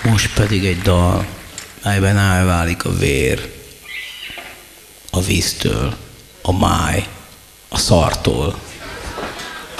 Most pedig egy dal, melyben elválik a vér a víztől, a máj a szartól.